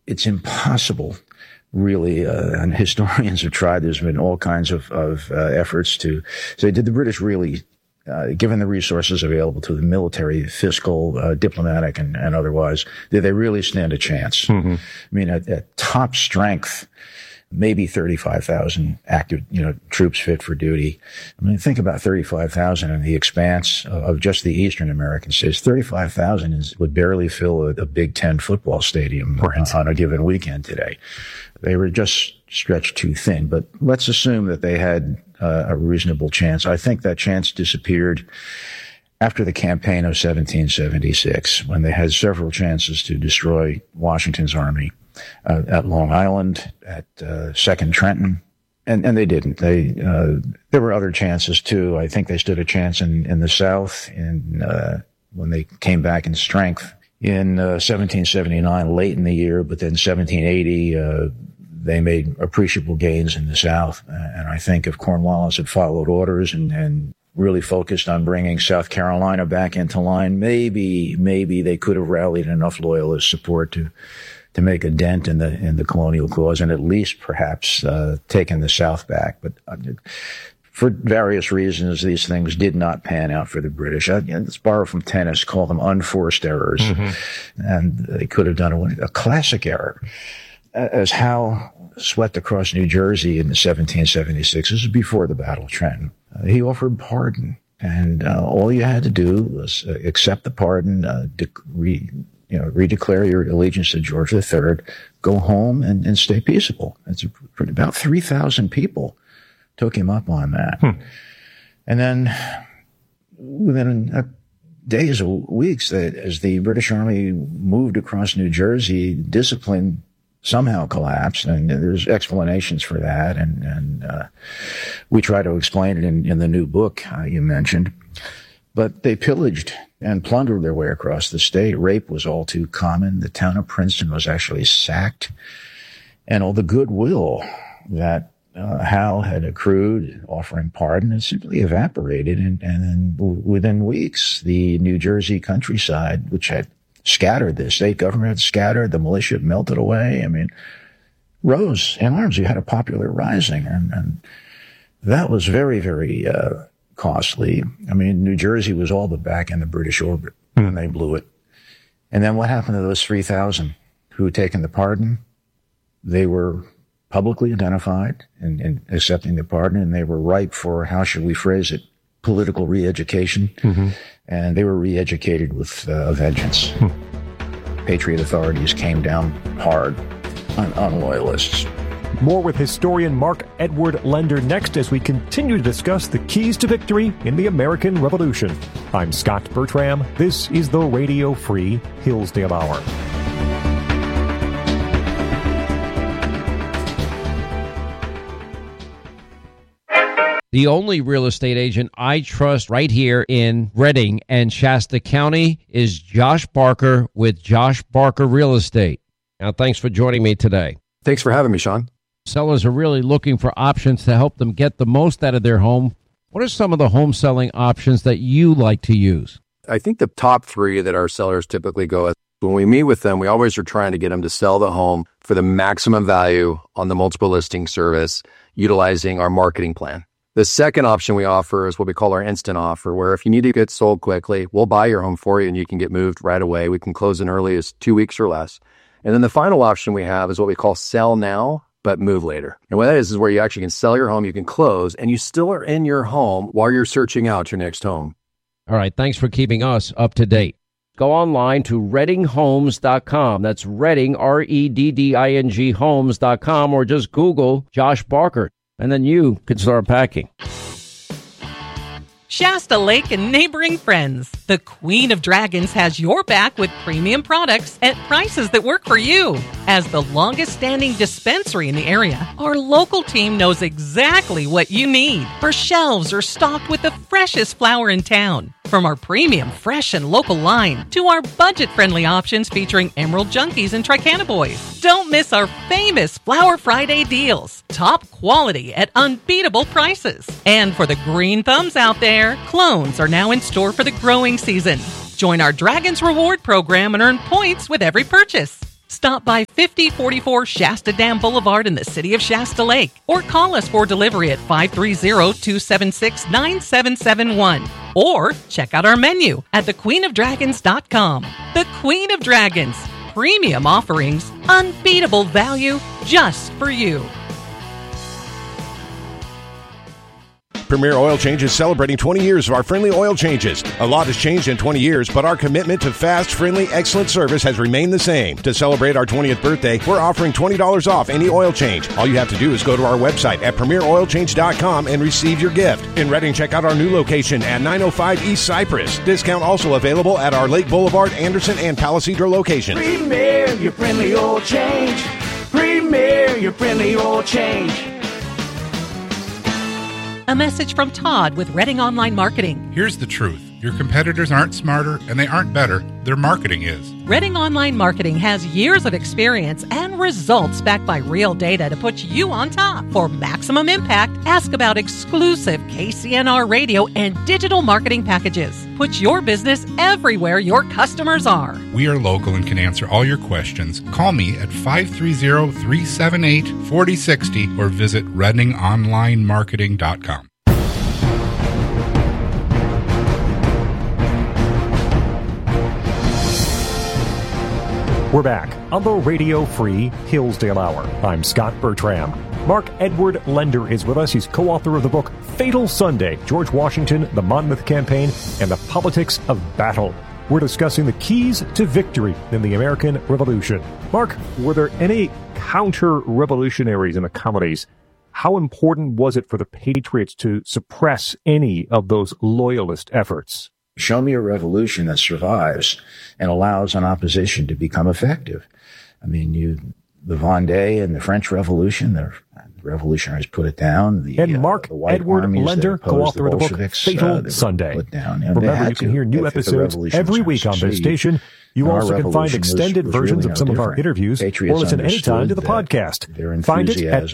it's impossible, really, and historians have tried. There's been all kinds of efforts to say, did the British really, given the resources available to the military, fiscal, diplomatic, and otherwise, did they really stand a chance? Mm-hmm. I mean, at top strength, maybe 35,000 active, troops fit for duty. I mean, think about 35,000 in the expanse of just the Eastern American states. 35,000 would barely fill a Big Ten football stadium on a given weekend today. They were just stretched too thin, but let's assume that they had a reasonable chance. I think that chance disappeared after the campaign of 1776, when they had several chances to destroy Washington's army. At Long Island, at Second Trenton, and they didn't. There were other chances too. I think they stood a chance in the South when they came back in strength in 1779, late in the year. But then 1780, they made appreciable gains in the South. And I think if Cornwallis had followed orders and really focused on bringing South Carolina back into line, maybe they could have rallied enough loyalist support to make a dent in the colonial cause, and at least perhaps taken the South back. But for various reasons, these things did not pan out for the British. Let's borrow from tennis, call them unforced errors. Mm-hmm. And they could have done a classic error. As Howe swept across New Jersey in 1776, this is before the Battle of Trenton, he offered pardon. And all you had to do was accept the pardon, redeclare your allegiance to George III, go home and stay peaceable. It's about 3,000 people took him up on that. And then within days or weeks, as the British Army moved across New Jersey, discipline somehow collapsed, and there's explanations for that. And we try to explain it in the new book you mentioned. But they pillaged and plundered their way across the state. Rape was all too common. The town of Princeton was actually sacked. And all the goodwill that Howe had accrued offering pardon had simply evaporated. And then within weeks, the New Jersey countryside, which had scattered, the state government had scattered, the militia melted away. I mean, rose in arms. You had a popular rising. And that was very, very costly. I mean, New Jersey was all but back in the British orbit when they blew it. And then what happened to those 3,000 who had taken the pardon? They were publicly identified in accepting the pardon, and they were ripe for, how should we phrase it, political re-education. Mm-hmm. And they were re-educated with a vengeance. Patriot authorities came down hard on loyalists. More with historian Mark Edward Lender next as we continue to discuss the keys to victory in the American Revolution. I'm Scott Bertram. This is the Radio Free Hillsdale Hour. The only real estate agent I trust right here in Reading and Shasta County is Josh Barker with Josh Barker Real Estate. Now, thanks for joining me today. Thanks for having me, Sean. Sellers are really looking for options to help them get the most out of their home. What are some of the home selling options that you like to use? I think the top three that our sellers typically go with, when we meet with them, we always are trying to get them to sell the home for the maximum value on the multiple listing service, utilizing our marketing plan. The second option we offer is what we call our instant offer, where if you need to get sold quickly, we'll buy your home for you and you can get moved right away. We can close in early as 2 weeks or less. And then the final option we have is what we call sell now, but move later. And what that is where you actually can sell your home, you can close, and you still are in your home while you're searching out your next home. All right, thanks for keeping us up to date. Go online to reddinghomes.com. That's Redding, REDDING homes.com, or just Google Josh Barker, and then you can start packing. Shasta Lake and neighboring friends, the Queen of Dragons has your back with premium products at prices that work for you. As the longest-standing dispensary in the area, our local team knows exactly what you need. Our shelves are stocked with the freshest flower in town. From our premium, fresh, and local line to our budget-friendly options featuring Emerald Junkies and Tricana Boys. Don't miss our famous Flower Friday deals. Top quality at unbeatable prices. And for the green thumbs out there, clones are now in store for the growing season. Join our Dragons Reward program and earn points with every purchase. Stop by 5044 Shasta Dam Boulevard in the city of Shasta Lake, or call us for delivery at 530-276-9771. Or check out our menu at thequeenofdragons.com. The Queen of Dragons. Premium offerings, unbeatable value, just for you. Premier Oil Change is celebrating 20 years of our friendly oil changes. A lot has changed in 20 years, but our commitment to fast, friendly, excellent service has remained the same. To celebrate our 20th birthday, we're offering $20 off any oil change. All you have to do is go to our website at premieroilchange.com and receive your gift. In Redding, check out our new location at 905 East Cypress. Discount also available at our Lake Boulevard, Anderson, and Palisadro locations. Premier, your friendly oil change. Premier, your friendly oil change. A message from Todd with Redding Online Marketing. Here's the truth. Your competitors aren't smarter and they aren't better. Their marketing is. Redding Online Marketing has years of experience and results backed by real data to put you on top. For maximum impact, ask about exclusive KCNR radio and digital marketing packages. Put your business everywhere your customers are. We are local and can answer all your questions. Call me at 530-378-4060 or visit reddingonlinemarketing.com. We're back on the Radio Free Hillsdale Hour. I'm Scott Bertram. Mark Edward Lender is with us. He's co-author of the book Fatal Sunday, George Washington, the Monmouth Campaign, and the Politics of Battle. We're discussing the keys to victory in the American Revolution. Mark, were there any counter-revolutionaries in the colonies? How important was it for the Patriots to suppress any of those loyalist efforts? Show me a revolution that survives and allows an opposition to become effective. I mean, the Vendée and the French Revolution, the revolutionaries put it down. And Mark Edward Lender, co-author of the book Fatal Sunday. Remember, you can hear new episodes every week on this station. You also can find extended versions of some of our interviews or listen anytime to the podcast. Find it at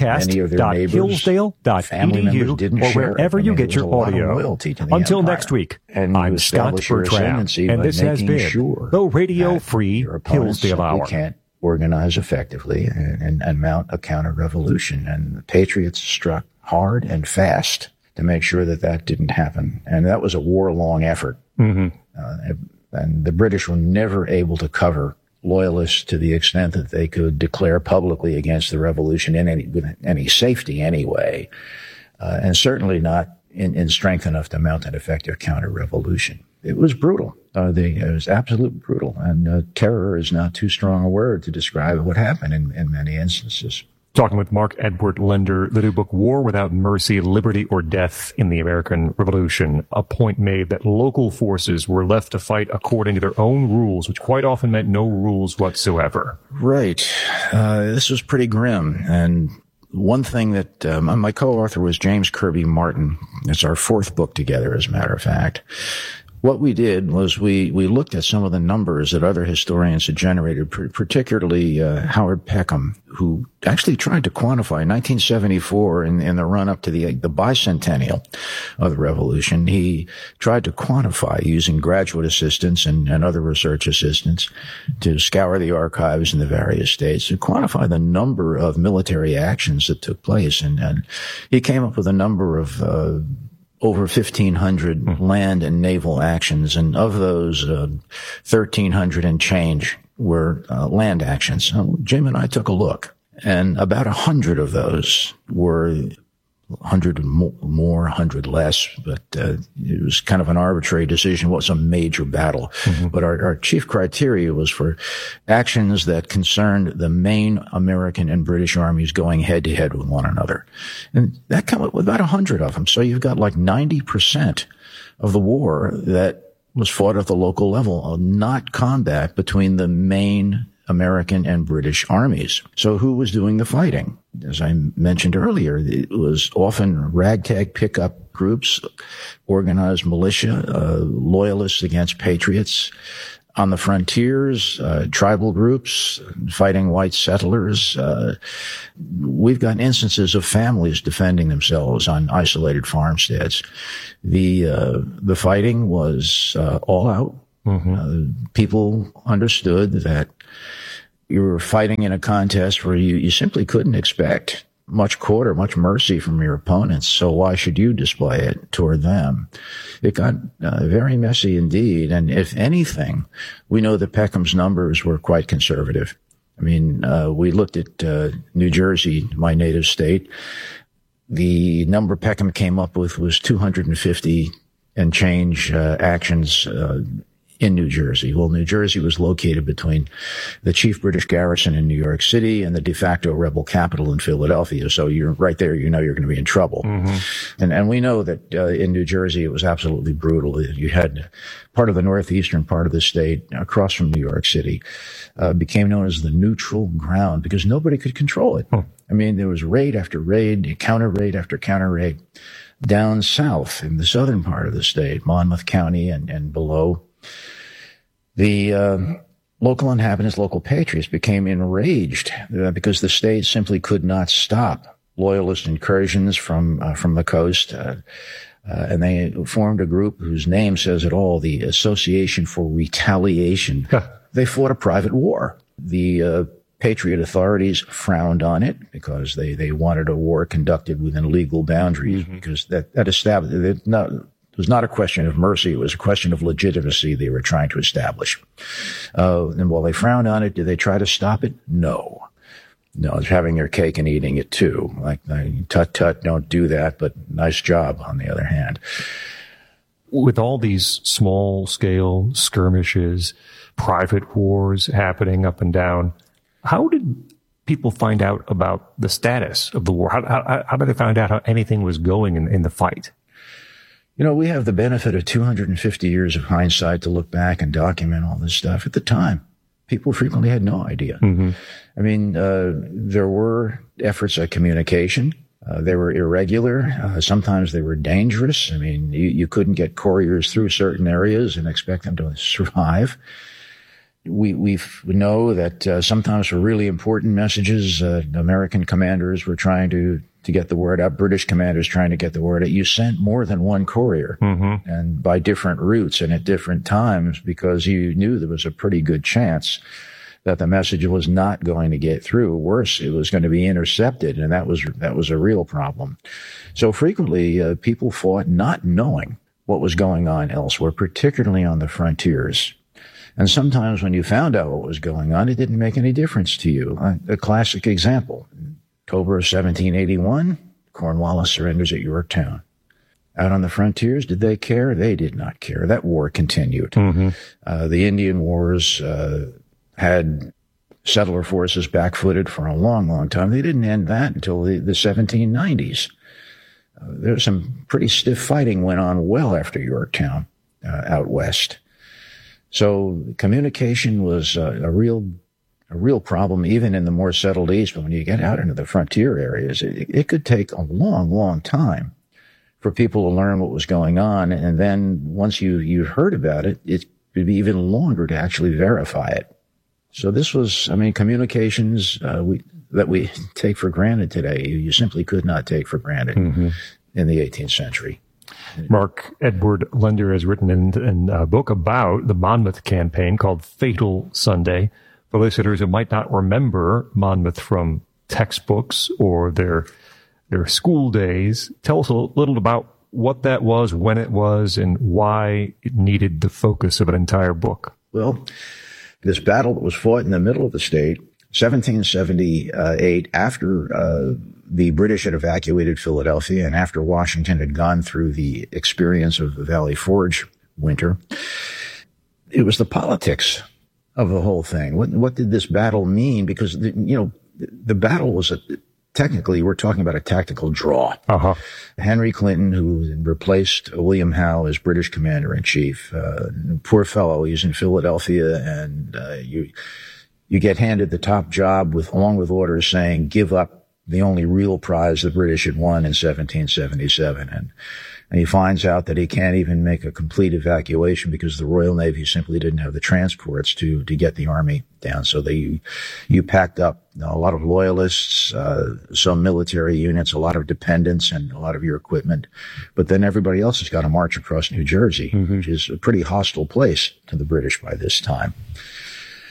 podcast.hillsdale.edu or wherever you get your audio. Until next week, I'm Scott Bertram, and this has been the Radio Free Hillsdale Hour. Organize effectively and mount a counter-revolution. And the Patriots struck hard and fast to make sure that didn't happen. And that was a war-long effort. Mm-hmm. And the British were never able to cover loyalists to the extent that they could declare publicly against the revolution with any safety anyway, and certainly not in strength enough to mount an effective counter-revolution. It was brutal. It was absolutely brutal. And terror is not too strong a word to describe what happened in many instances. Talking with Mark Edward Lender, the new book, War Without Mercy, Liberty or Death in the American Revolution. A point made that local forces were left to fight according to their own rules, which quite often meant no rules whatsoever. Right. This was pretty grim. And one thing that my co-author was James Kirby Martin. It's our fourth book together, as a matter of fact. What we did was we looked at some of the numbers that other historians had generated, particularly Howard Peckham, who actually tried to quantify in 1974 in the run-up to the bicentennial of the Revolution. He tried to quantify using graduate assistants and other research assistants to scour the archives in the various states to quantify the number of military actions that took place. And he came up with a number of over 1,500 land and naval actions, and of those, 1,300 and change were land actions. So Jim and I took a look, and about 100 of those were 100 more, 100 less, but it was kind of an arbitrary decision. It was a major battle. Mm-hmm. But our chief criteria was for actions that concerned the main American and British armies going head-to-head with one another. And that came up with about 100 of them. So you've got like 90% of the war that was fought at the local level, not combat between the main American and British armies. So who was doing the fighting? As I mentioned earlier, it was often ragtag pickup groups, organized militia, loyalists against patriots on the frontiers, tribal groups fighting white settlers. We've got instances of families defending themselves on isolated farmsteads. The fighting was all out. Mm-hmm. People understood that You were fighting in a contest where you simply couldn't expect much court or much mercy from your opponents, so why should you display it toward them? It got very messy indeed, and if anything, we know that Peckham's numbers were quite conservative. I mean, we looked at New Jersey, my native state. The number Peckham came up with was 250 and change actions in New Jersey. Well, New Jersey was located between the chief British garrison in New York City and the de facto rebel capital in Philadelphia. So you're right there, you know you're going to be in trouble. Mm-hmm. And we know that in New Jersey it was absolutely brutal. You had part of the northeastern part of the state across from New York City became known as the neutral ground because nobody could control it. I mean, there was raid after raid, counter raid after counter raid. Down south in the southern part of the state, Monmouth County and below, the local inhabitants, local patriots became enraged because the state simply could not stop loyalist incursions from the coast. And they formed a group whose name says it all, the Association for Retaliation. They fought a private war. The Patriot authorities frowned on it because they wanted a war conducted within legal boundaries, because that established it was not a question of mercy. It was a question of legitimacy they were trying to establish. And while they frowned on it, did they try to stop it? No. No, it's having their cake and eating it too. Like, tut, don't do that, but nice job on the other hand. With all these small-scale skirmishes, private wars happening up and down, how did people find out about the status of the war? How did they find out how anything was going in the fight? You know, we have the benefit of 250 years of hindsight to look back and document all this stuff. At the time, people frequently had no idea. Mm-hmm. I mean, there were efforts at communication. They were irregular. Sometimes they were dangerous. I mean, you couldn't get couriers through certain areas and expect them to survive. We know that sometimes for really important messages, American commanders were trying to get the word out. British commanders trying to get the word out. You sent more than one courier, and by different routes and at different times, because you knew there was a pretty good chance that the message was not going to get through. Worse, it was going to be intercepted, and that was a real problem. So frequently, people fought not knowing what was going on elsewhere, particularly on the frontiers. And sometimes when you found out what was going on, it didn't make any difference to you. A classic example, October of 1781, Cornwallis surrenders at Yorktown. Out on the frontiers, did they care? They did not care. That war continued. The Indian Wars had settler forces backfooted for a long, long time. They didn't end that until the 1790s. There's some pretty stiff fighting went on well after Yorktown out west. So communication was a real problem even in the more settled East. But when you get out into the frontier areas, it could take a long, long time for people to learn what was going on. And then once you heard about it, it would be even longer to actually verify it. So this was, communications that we take for granted today, you simply could not take for granted in the 18th century. Mark Edward Lender has written in a book about the Monmouth campaign called Fatal Sunday. For listeners who might not remember Monmouth from textbooks or their school days, tell us a little about what that was, when it was, and why it needed the focus of an entire book. Well, this battle that was fought in the middle of the state, 1778, after the British had evacuated Philadelphia and after Washington had gone through the experience of the Valley Forge winter, it was the politics of the whole thing. What did this battle mean? Because, the battle was technically, we're talking about a tactical draw. Henry Clinton, who replaced William Howe as British commander-in-chief, poor fellow, he's in Philadelphia, and you get handed the top job along with orders saying, give up the only real prize the British had won in 1777. And he finds out that he can't even make a complete evacuation because the Royal Navy simply didn't have the transports to get the army down. So you packed up a lot of loyalists, some military units, a lot of dependents, and a lot of your equipment. But then everybody else has got to march across New Jersey, which is a pretty hostile place to the British by this time.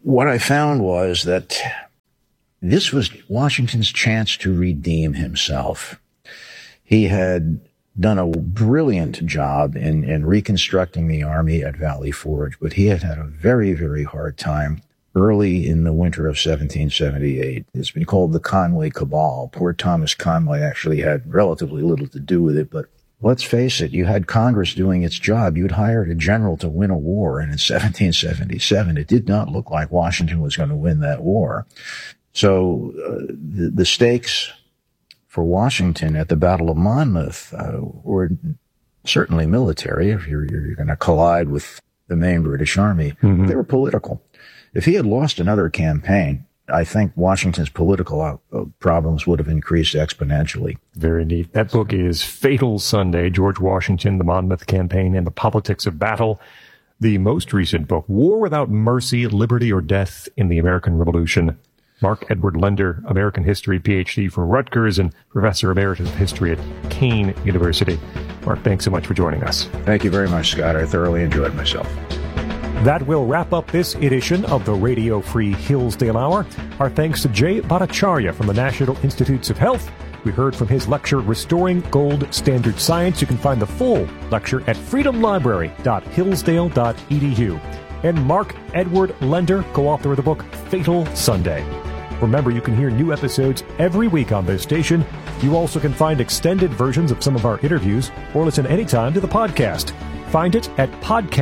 what I found was that this was Washington's chance to redeem himself. He had done a brilliant job in reconstructing the army at Valley Forge, but he had had a very, very hard time early in the winter of 1778. It's been called the Conway Cabal. Poor Thomas Conway actually had relatively little to do with it, but let's face it, you had Congress doing its job. You'd hired a general to win a war, and in 1777, it did not look like Washington was going to win that war. So the stakes for Washington at the Battle of Monmouth were certainly military. If you're going to collide with the main British army, they were political. If he had lost another campaign, I think Washington's political problems would have increased exponentially. Very neat. That book is Fatal Sunday, George Washington, the Monmouth Campaign, and the Politics of Battle. The most recent book, War Without Mercy, Liberty or Death in the American Revolution. Mark Edward Lender, American History PhD from Rutgers and Professor Emeritus of History at Kean University. Mark, thanks so much for joining us. Thank you very much, Scott. I thoroughly enjoyed myself. That will wrap up this edition of the Radio Free Hillsdale Hour. Our thanks to Jay Bhattacharya from the National Institutes of Health. We heard from his lecture, Restoring Gold Standard Science. You can find the full lecture at freedomlibrary.hillsdale.edu. And Mark Edward Lender, co-author of the book Fatal Sunday. Remember, you can hear new episodes every week on this station. You also can find extended versions of some of our interviews or listen anytime to the podcast. Find it at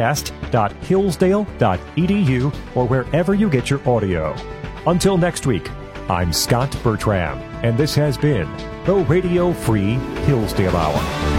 podcast.hillsdale.edu or wherever you get your audio. Until next week, I'm Scott Bertram, and this has been the Radio Free Hillsdale Hour.